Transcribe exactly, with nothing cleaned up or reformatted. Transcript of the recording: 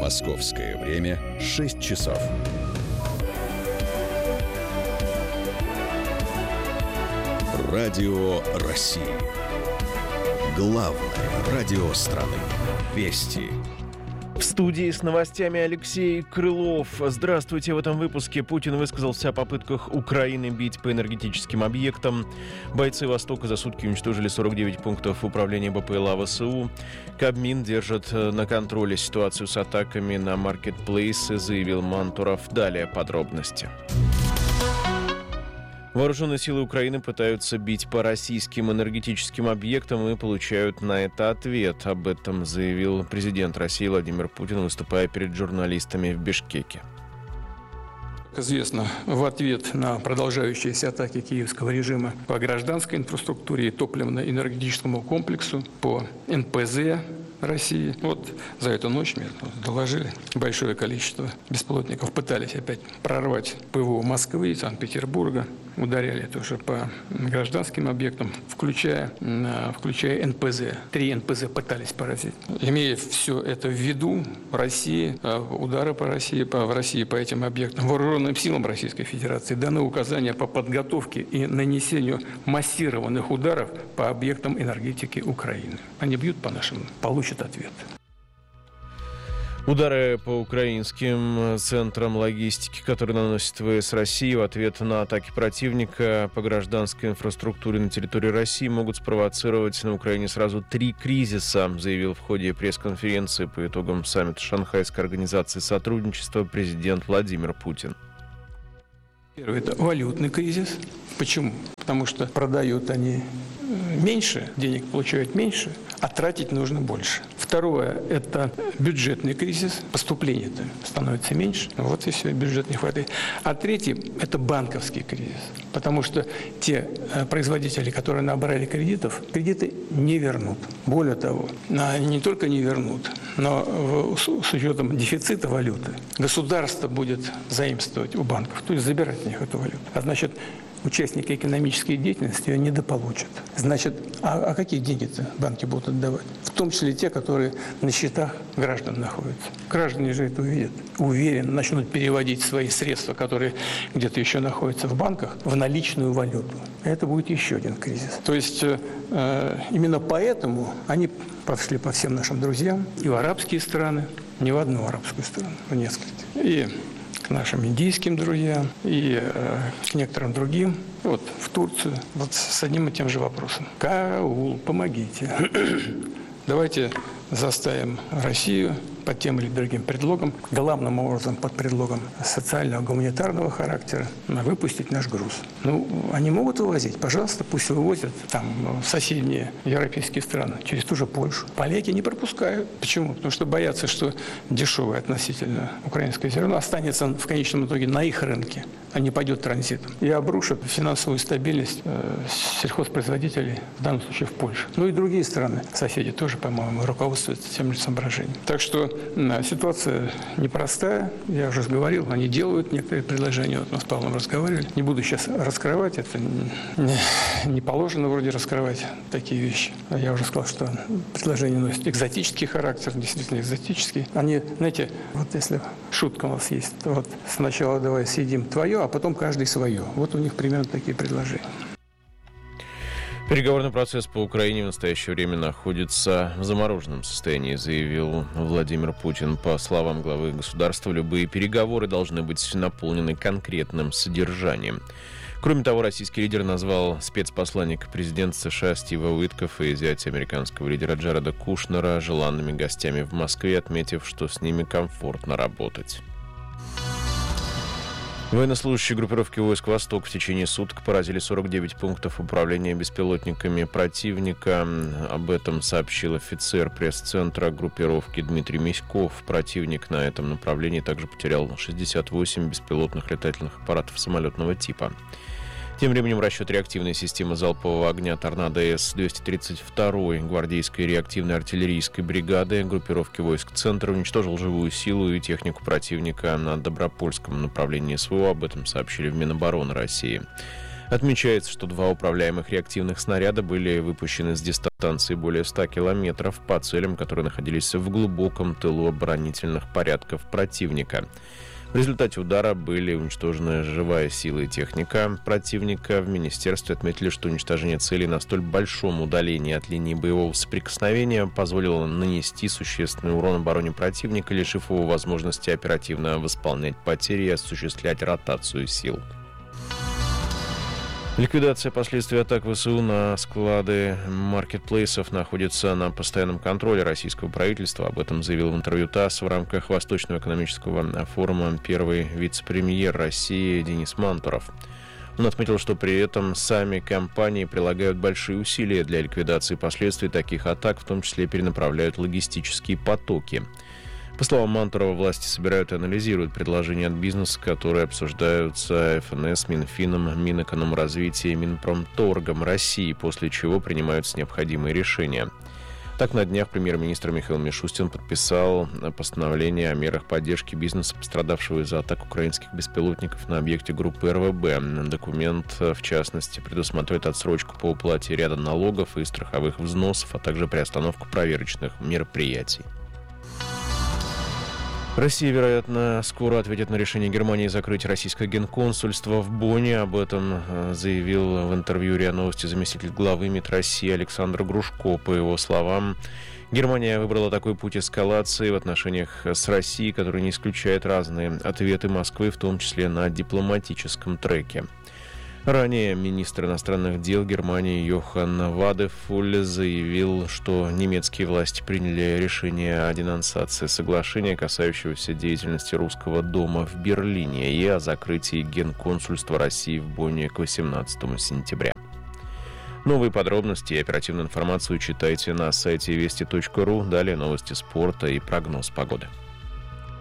Московское время шесть часов. Радио России. Главное радио страны. Вести. В студии с новостями Алексей Крылов. Здравствуйте. В этом выпуске Путин высказался о попытках Украины бить по энергетическим объектам. Бойцы Востока за сутки уничтожили сорок девять пунктов управления БПЛА ВСУ. Кабмин держит на контроле ситуацию с атаками на маркетплейсы, заявил Мантуров. Далее подробности. Вооруженные силы Украины пытаются бить по российским энергетическим объектам и получают на это ответ. Об этом заявил президент России Владимир Путин, выступая перед журналистами в Бишкеке. Как известно, в ответ на продолжающиеся атаки киевского режима по гражданской инфраструктуре и топливно-энергетическому комплексу, по эн пэ зэ России. Вот за эту ночь мне доложили большое количество беспилотников. Пытались опять прорвать пэ вэ о Москвы и Санкт-Петербурга. Ударяли тоже по гражданским объектам, включая, включая эн пэ зэ. Три эн пэ зэ пытались поразить. Имея все это в виду, Россия, удары по России, по, в России по этим объектам, вооруженным силам Российской Федерации даны указания по подготовке и нанесению массированных ударов по объектам энергетики Украины. Они бьют по нашим, получат ответ. Удары по украинским центрам логистики, которые наносит вэ эс России в ответ на атаки противника по гражданской инфраструктуре на территории России, могут спровоцировать на Украине сразу три кризиса, заявил в ходе пресс-конференции по итогам саммита Шанхайской организации сотрудничества президент Владимир Путин. Первый – это валютный кризис. Почему? Потому что продают они меньше, денег получают меньше, а тратить нужно больше. Второе – это бюджетный кризис. Поступления-то становится меньше. Вот и все, бюджет не хватает. А третий – это банковский кризис. Потому что те производители, которые набрали кредитов, кредиты не вернут. Более того, не только не вернут, но с учетом дефицита валюты государство будет заимствовать у банков, то есть забирать у них эту валюту. А значит, участники экономической деятельности ее недополучат. Значит, а, а какие деньги-то банки будут отдавать? В том числе те, которые на счетах граждан находятся. Граждане же это увидят. Уверен, начнут переводить свои средства, которые где-то еще находятся в банках, в наличную валюту. Это будет еще один кризис. То есть э, именно поэтому они пошли по всем нашим друзьям и в арабские страны, не в одну арабскую страну, в несколько. И к нашим индийским друзьям и э, к некоторым другим, вот в Турцию, вот с одним и тем же вопросом. Караул, помогите. Давайте заставим Россию под тем или другим предлогом, главным образом под предлогом социального, гуманитарного характера, выпустить наш груз. Ну, они могут вывозить? Пожалуйста, пусть вывозят там в соседние европейские страны, через ту же Польшу. Поляки не пропускают. Почему? Потому что боятся, что дешевое относительно украинское зерно останется в конечном итоге на их рынке, а не пойдет транзитом. И обрушит финансовую стабильность э, сельхозпроизводителей, в данном случае в Польше. Ну и другие страны, соседи тоже, по-моему, руководствуются тем же соображением. Так что э, ситуация непростая. Я уже говорил, они делают некоторые предложения. Вот мы с Павлом разговаривали. Не буду сейчас раскрывать это. Не, не положено вроде раскрывать такие вещи. Я уже сказал, что предложения носят экзотический характер, действительно экзотический. Они, знаете, вот если шутка у вас есть, то вот сначала давай съедим твое, а потом каждый свое. Вот у них примерно такие предложения. Переговорный процесс по Украине в настоящее время находится в замороженном состоянии, заявил Владимир Путин. По словам главы государства, любые переговоры должны быть наполнены конкретным содержанием. Кроме того, российский лидер назвал спецпосланника президента США Стива Уиткоффа и зятя американского лидера Джареда Кушнера желанными гостями в Москве, отметив, что с ними комфортно работать. Военнослужащие группировки войск «Восток» в течение суток поразили сорок девять пунктов управления беспилотниками противника. Об этом сообщил офицер пресс-центра группировки Дмитрий Миськов. Противник на этом направлении также потерял шестьдесят восемь беспилотных летательных аппаратов самолетного типа. Тем временем расчет реактивной системы залпового огня «Торнадо-С» двести тридцать второй гвардейской реактивной артиллерийской бригады группировки войск «Центр» уничтожил живую силу и технику противника на Добропольском направлении СВО. Об этом сообщили в Минобороны России. Отмечается, что два управляемых реактивных снаряда были выпущены с дистанции более ста километров по целям, которые находились в глубоком тылу оборонительных порядков противника. В результате удара были уничтожены живая сила и техника противника. В министерстве отметили, что уничтожение целей на столь большом удалении от линии боевого соприкосновения позволило нанести существенный урон обороне противника, лишив его возможности оперативно восполнять потери и осуществлять ротацию сил. Ликвидация последствий атак ВСУ на склады маркетплейсов находится на постоянном контроле российского правительства. Об этом заявил в интервью ТАСС в рамках Восточного экономического форума первый вице-премьер России Денис Мантуров. Он отметил, что при этом сами компании прилагают большие усилия для ликвидации последствий таких атак, в том числе перенаправляют логистические потоки. По словам Мантурова, власти собирают и анализируют предложения от бизнеса, которые обсуждаются эф эн эс, Минфином, Минэкономразвития и Минпромторгом России, после чего принимаются необходимые решения. Так, на днях премьер-министр Михаил Мишустин подписал постановление о мерах поддержки бизнеса, пострадавшего из-за атак украинских беспилотников на объекте группы эр вэ бэ. Документ, в частности, предусматривает отсрочку по уплате ряда налогов и страховых взносов, а также приостановку проверочных мероприятий. Россия, вероятно, скоро ответит на решение Германии закрыть российское генконсульство в Бонне. Об этом заявил в интервью РИА Новости заместитель главы МИД России Александр Грушко. По его словам, Германия выбрала такой путь эскалации в отношениях с Россией, который не исключает разные ответы Москвы, в том числе на дипломатическом треке. Ранее министр иностранных дел Германии Йохан Вадефуль заявил, что немецкие власти приняли решение о денонсации соглашения, касающегося деятельности Русского дома в Берлине, и о закрытии генконсульства России в Бонне к восемнадцатому сентября. Новые подробности и оперативную информацию читайте на сайте вести точка ру. Далее новости спорта и прогноз погоды.